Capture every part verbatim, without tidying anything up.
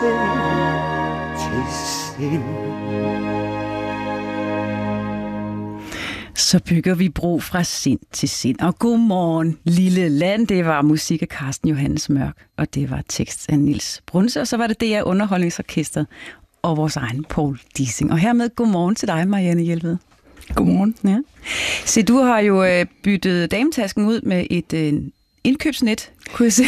sind til sind. Så bygger vi bro fra sind til sind. Og godmorgen, lille land. Det var musik af Carsten Johannes Mørk, og det var tekst af Niels Brunse, og så var det D R Underholdningsorkestret og vores egen Poul Dissing. Og hermed godmorgen til dig, Marianne Jelved. Godmorgen. Ja. Se, du har jo byttet dametasken ud med et øh, indkøbsnet, kunne jeg se.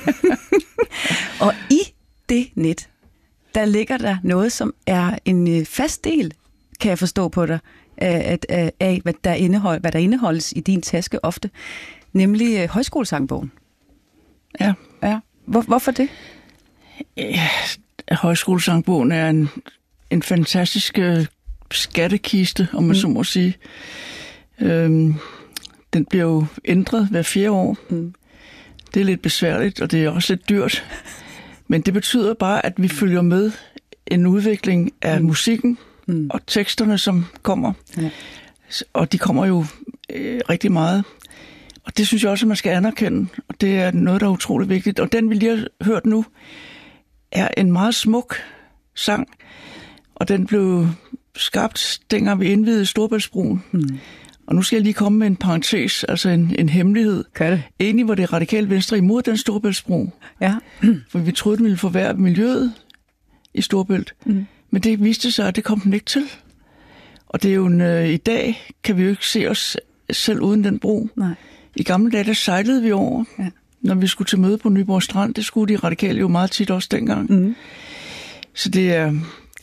Og i det net, der ligger der noget, som er en fast del, kan jeg forstå på dig, af, af, af hvad, der indehold, hvad der indeholdes i din taske ofte, nemlig øh, højskolesangbogen. Ja. Ja. Hvor, hvorfor det? Ja, højskolesangbogen er en, en fantastisk øh, skattekiste, om man mm. så må sige. Øhm, den bliver jo ændret hver fjerde år. Mm. Det er lidt besværligt, og det er også lidt dyrt. Men det betyder bare, at vi følger med en udvikling af mm. musikken, Mm. og teksterne, som kommer. Ja. Og de kommer jo øh, rigtig meget. Og det synes jeg også, at man skal anerkende. Og det er noget, der er utroligt vigtigt. Og den, vi lige har hørt nu, er en meget smuk sang. Og den blev skabt, dengang vi indvidede Storebæltsbroen. Mm. Og nu skal jeg lige komme med en parentes, altså en, en hemmelighed. Egentlig var det Radikale Venstre imod den Storebæltsbro. Ja. For vi troede, den ville forværre miljøet i Storebælt. Mm. Men det viste sig, at det kom den ikke til. Og det er jo en, øh, i dag kan vi jo ikke se os selv uden den bro. Nej. I gamle dage, der sejlede vi over, ja. Når vi skulle til møde på Nyborg Strand. Det skulle de radikale jo meget tit også dengang. Mm. Så det er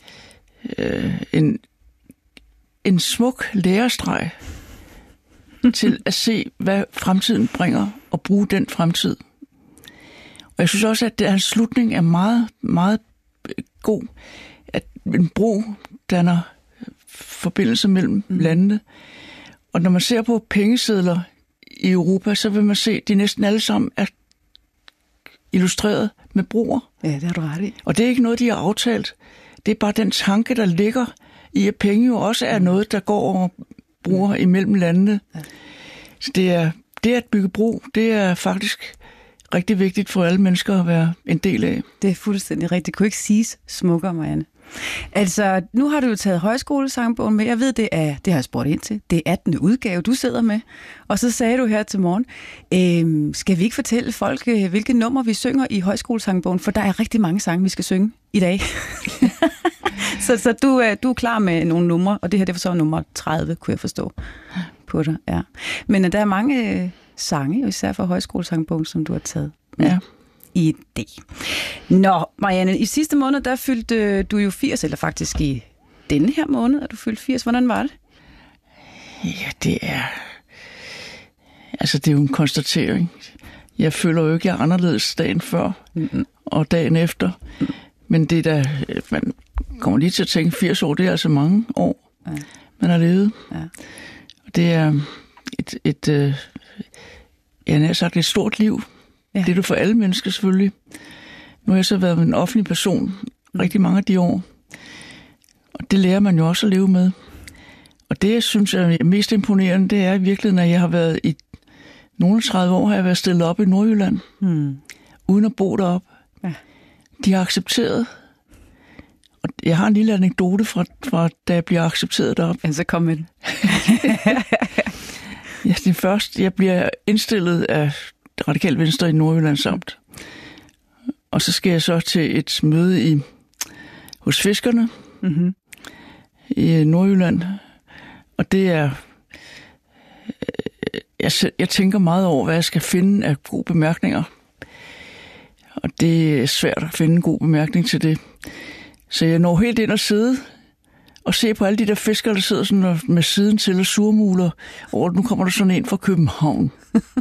øh, en, en smuk lærestreg til at se, hvad fremtiden bringer, og bruge den fremtid. Og jeg synes også, at deres slutning er meget, meget god. At en bro danner forbindelse mellem mm. landene. Og når man ser på pengesedler i Europa, så vil man se, at de næsten alle sammen er illustreret med broer. Ja, det har du ret i. Og det er ikke noget, de har aftalt. Det er bare den tanke, der ligger i, at penge jo også er noget, der går over broer mm. imellem landene. Ja. Så det er, det at bygge bro, det er faktisk rigtig vigtigt for alle mennesker at være en del af. Det er fuldstændig rigtigt. Det kunne ikke siges smukkere, Marianne. Altså, nu har du jo taget højskolesangbogen med. Jeg ved, det er, det har jeg spurgt ind til. Det er attende udgave, du sidder med. Og så sagde du her til morgen, øh, skal vi ikke fortælle folk, hvilke nummer vi synger i højskolesangbogen? For der er rigtig mange sange, vi skal synge i dag. så så du, du er klar med nogle numre, og det her det var så nummer tredive, kunne jeg forstå på dig. Ja. Men der er mange sange, især for højskolesangbogen, som du har taget med. Ja. I det. Nå, Marianne, i sidste måned, der fyldte du jo firs, eller faktisk i denne her måned, er du fyldt firs. Hvordan var det? Ja, det er... Altså, det er jo en konstatering. Jeg føler jo ikke, jeg er anderledes dagen før mm-hmm. og dagen efter. Mm. Men det er da... Man kommer lige til at tænke, firs år, det er altså mange år, ja. Man har levet. Ja. Og det er et... et øh, jeg har sagt, et stort liv. Ja. Det er det for alle mennesker selvfølgelig. Nu har jeg så været en offentlig person rigtig mange af de år. Og det lærer man jo også at leve med. Og det, jeg synes er mest imponerende, det er i virkeligheden, at jeg har været i nogle tredive år, har jeg været stillet op i Nordjylland. Hmm. Uden at bo deroppe. Ja. De har accepteret. Og jeg har en lille anekdote fra, fra da jeg bliver accepteret deroppe. Ja, så kom med den. Ja, det første, jeg bliver indstillet af Radikale Venstre i Nordjyllands Amt. Og så skal jeg så til et møde i hos fiskerne mm-hmm. i Nordjylland. Og det er... Jeg, jeg tænker meget over, hvad jeg skal finde af gode bemærkninger. Og det er svært at finde en god bemærkning til det. Så jeg når helt ind og sidde og se på alle de der fiskere, der sidder sådan med siden til og surmuler over, nu kommer der sådan en fra København.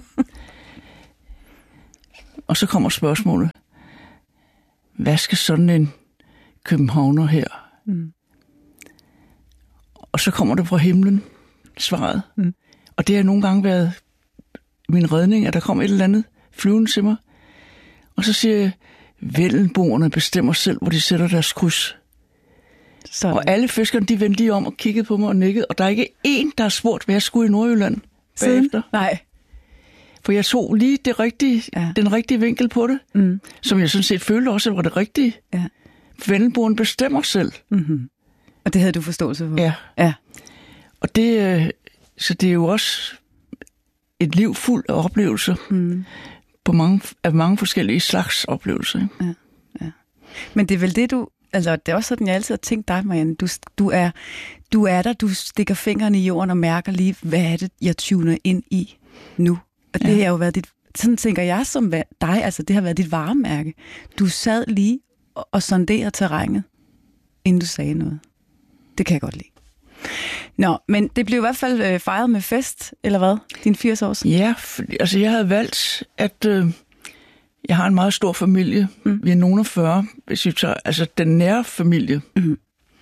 Og så kommer spørgsmålet. Hvad skal sådan en københavner her? Mm. Og så kommer det fra himlen, svaret. Mm. Og det har nogle gange været min redning, at der kom et eller andet flyvende til mig. Og så siger jeg, Vellenboerne bestemmer selv, hvor de sætter deres kryds. Sådan. Og alle fiskerne, de vendte lige om og kiggede på mig og nikkede. Og der er ikke én, der har spurgt, hvad jeg skulle i Nordjylland bagefter. Nej. For jeg tog lige det rigtige, ja. den rigtige vinkel på det, mm. som jeg sådan set følte også var det rigtige. Ja. vendelboen bestemmer selv. Mm-hmm. Og det havde du forståelse for? Ja. Ja. Og det, så det er jo også et liv fuld af oplevelser, mm. på mange, af mange forskellige slags oplevelser. Ja, ja. Men det er vel det, du... Altså, det er også sådan, jeg altid har tænkt dig, Marianne. Du, du, er, du er der, du stikker fingrene i jorden og mærker lige, hvad er det, jeg tuner ind i nu. Og det ja. har jo været dit... Sådan tænker jeg som dig, altså det har været dit varemærke. Du sad lige og, og sonderede terrænet, inden du sagde noget. Det kan jeg godt lide. Nå, men det blev i hvert fald øh, fejret med fest, eller hvad? Din firs års? Ja, for, altså jeg havde valgt, at øh, jeg har en meget stor familie. Mm. Vi er nogen af fyrre, hvis vi tager, altså den nære familie. Mm.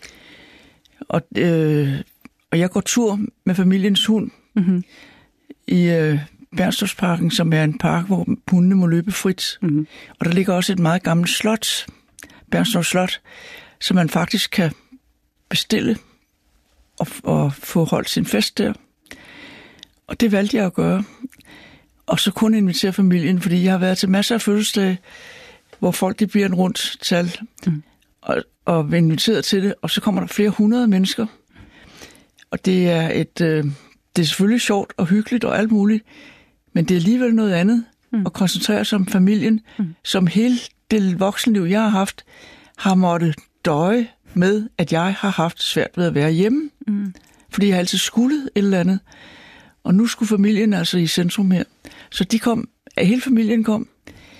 Og, øh, og jeg går tur med familiens hund mm. i øh, Bernstorffsparken, som er en park, hvor hundene må løbe frit. Mm. Og der ligger også et meget gammelt slot, Bernstorff Slot, som man faktisk kan bestille og, og få holdt sin fest der. Og det valgte jeg at gøre. Og så kun invitere familien, fordi jeg har været til masser af fødselsdage, hvor folk de bliver en rundt tal, mm. og, og er inviteret til det, og så kommer der flere hundrede mennesker. Og det er et, øh, det er selvfølgelig sjovt og hyggeligt og alt muligt, men det er alligevel noget andet mm. at koncentrere sig om familien, mm. som hele det voksenliv, jeg har haft, har måttet døje med, at jeg har haft svært ved at være hjemme, mm. fordi jeg har altid skuldet et eller andet. Og nu skulle familien altså i centrum her. Så de kom, hele familien kom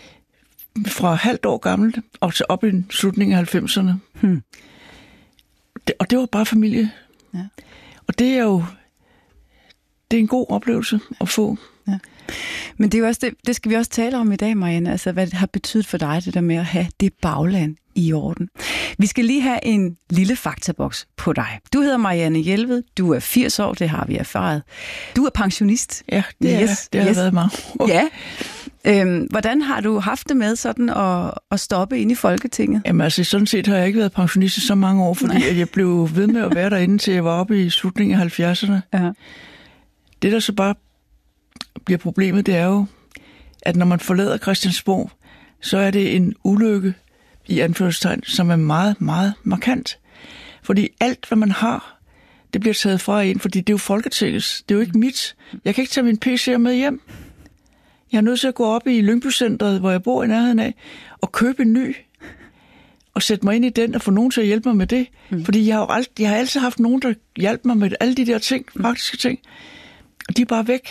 fra halvt år gammelt og til op i slutningen af halvfemserne. Hmm. Det, og det var bare familie. Ja. Og det er jo det er en god oplevelse at få. Ja. Men det er jo også det, det skal vi også tale om i dag, Marianne. Altså, hvad det har betydet for dig, det der med at have det bagland i orden. Vi skal lige have en lille faktaboks på dig. Du hedder Marianne Jelved, du er firs år, det har vi erfaret. Du er pensionist. Ja, det, yes, er, det har yes. været meget. Oh. Ja. Øhm, hvordan har du haft det med sådan at, at stoppe ind i Folketinget? Jamen altså, sådan set har jeg ikke været pensionist i så mange år, fordi at jeg blev ved med at være derinde, til jeg var oppe i slutningen af halvfjerdserne. Ja. Det, der så bare bliver problemet, det er jo, at når man forlader Christiansborg, så er det en ulykke, i anførselstegn, som er meget, meget markant. Fordi alt, hvad man har, det bliver taget fra en, fordi det er jo Folketingets. Det er jo ikke mit. Jeg kan ikke tage min P C'er med hjem. Jeg er nødt til at gå op i Lyngby-centret, hvor jeg bor i nærheden af, og købe en ny, og sætte mig ind i den, og få nogen til at hjælpe mig med det. Mm. Fordi jeg har, jo alt, jeg har altid haft nogen, der hjælper mig med alle de der ting, praktiske ting, og de er bare væk.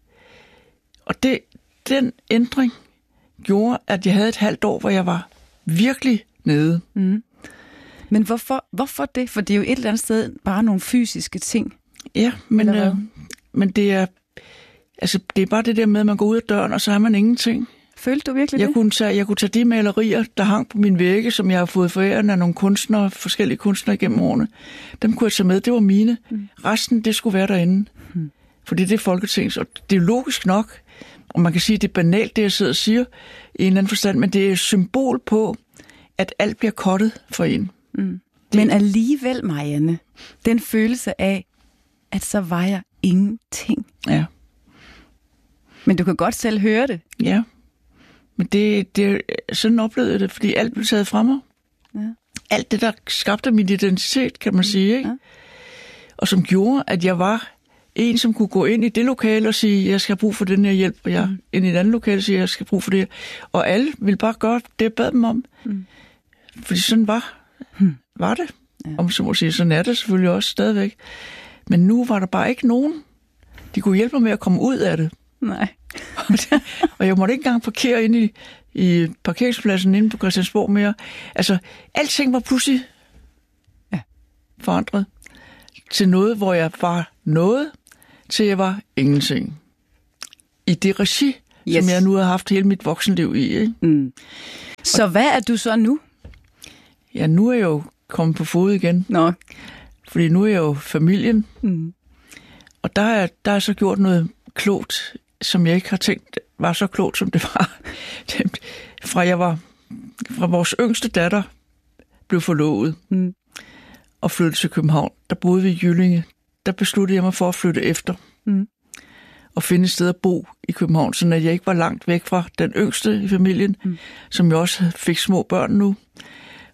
Og det, den ændring gjorde, at jeg havde et halvt år, hvor jeg var virkelig nede. Mm. Men hvorfor, hvorfor det? For det er jo et eller andet sted bare nogle fysiske ting. Ja, men, øh, men det er altså det er bare det der med, at man går ud af døren, og så har man ingenting. Følte du virkelig jeg det? Kunne tage, jeg kunne tage de malerier, der hang på min vægge, som jeg har fået foræren af nogle kunstnere, forskellige kunstnere gennem årene. Dem kunne jeg tage med, det var mine. Mm. Resten, det skulle være derinde. Mm. Fordi det er Folketinget, og det er logisk nok, og man kan sige, at det er banalt, det jeg sidder og siger, i en eller anden forstand, men det er et symbol på, at alt bliver kottet for en. Mm. Men alligevel, Marianne, den følelse af, at så var jeg ingenting. Ja. Men du kan godt selv høre det. Ja. Men det, det sådan oplevede jeg det, fordi alt blev taget fra mig. Ja. Alt det, der skabte min identitet, kan man sige, ikke? Ja. Og som gjorde, at jeg var en, som kunne gå ind i det lokale og sige, jeg skal have brug for den her hjælp, og jeg mm. ind i et andet lokale og sige, jeg skal have brug for det her. Og alle ville bare gøre det, jeg bad dem om. Mm. Fordi sådan var, mm. var det. Ja. Om så må sige, sådan er det selvfølgelig også stadigvæk. Men nu var der bare ikke nogen, de kunne hjælpe mig med at komme ud af det. Nej. Og jeg måtte ikke engang parkere inde i, i parkeringspladsen inde på Christiansborg mere. Altså, alting var pludselig ja, forandret til noget, hvor jeg var noget, til jeg var ingenting. I det regi, yes, som jeg nu har haft hele mit voksenliv i. Ikke? Mm. Så hvad er du så nu? Ja, nu er jeg jo kommet på fod igen. Nå. Fordi nu er jeg jo familien. Mm. Og der er, der er så gjort noget klogt, som jeg ikke har tænkt var så klogt, som det var. Fra jeg var, fra vores yngste datter blev forlovet mm. og flyttede til København, der boede vi i Jyllinge. Der besluttede jeg mig for at flytte efter mm. og finde et sted at bo i København, så jeg ikke var langt væk fra den yngste i familien, mm. som jo også fik små børn nu.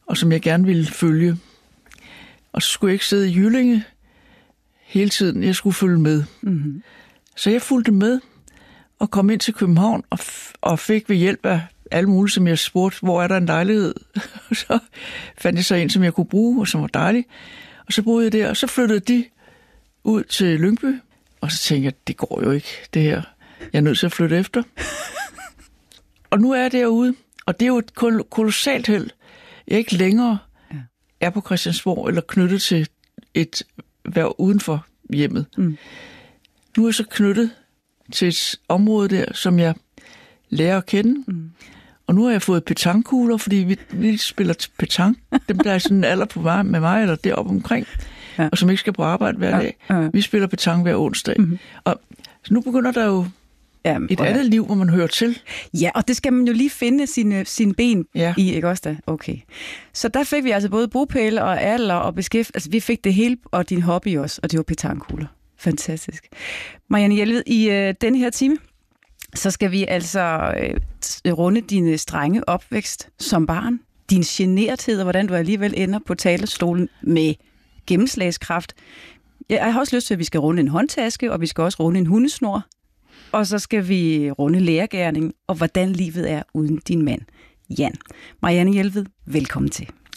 og som jeg gerne ville følge. Og så skulle jeg ikke sidde i Jyllinge hele tiden. Jeg skulle følge med. Mm-hmm. Så jeg fulgte med og kom ind til København og, f- og fik ved hjælp af alle mulige, som jeg spurgte, hvor er der en lejlighed? Så fandt jeg så en, som jeg kunne bruge, og som var dejlig. Og så boede jeg der, og så flyttede de ud til Lyngby. Og så tænkte jeg, det går jo ikke, det her. Jeg er nødt til at flytte efter. Og nu er jeg derude, og det er jo et kol- kolossalt held. Jeg er ikke længere ja. er på Christiansborg, eller knyttet til et værv uden for hjemmet. Mm. Nu er jeg så knyttet til et område der, som jeg lærer at kende. Mm. Og nu har jeg fået petankugler, fordi vi, vi spiller petanque. Dem, der er sådan en alder på mig, med mig, eller deroppe omkring, ja. og som ikke skal på arbejde hver dag. Ja. Ja. Vi spiller petanque hver onsdag. Mm-hmm. Og så nu begynder der jo ja, et andet ja. liv, hvor man hører til. Ja, og det skal man jo lige finde sine, sine ben ja. i, ikke også da? Okay. Så der fik vi altså både bopæl og alder og beskæft. Altså, vi fik det hele, og din hobby også, og det var petankugler. Fantastisk. Marianne Jelved, i øh, denne her time, så skal vi altså øh, runde din strenge opvækst som barn, din generthed, og hvordan du alligevel ender på talerstolen med gennemslagskraft. Jeg har også lyst til, at vi skal runde en håndtaske, og vi skal også runde en hundesnor. Og så skal vi runde lærergerning, og hvordan livet er uden din mand, Jan. Marianne Jelved, velkommen til.